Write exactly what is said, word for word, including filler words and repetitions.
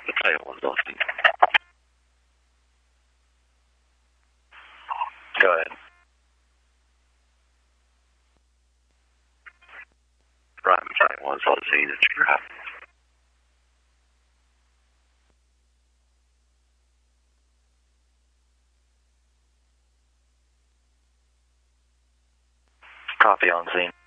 The tail one's off. Go ahead. Right, tail one's on scene and scrap. Copy on scene.